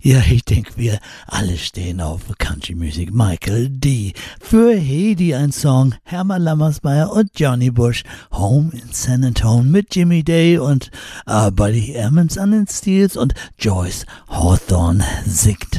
Ja, ich denke, wir alle stehen auf Country-Musik. Michael D. Für Hedy ein Song, Hermann Lammersmeyer und Johnny Bush, Home in San Antonio mit Jimmy Day und Buddy Emmons an den Steels und Joyce Hawthorne singt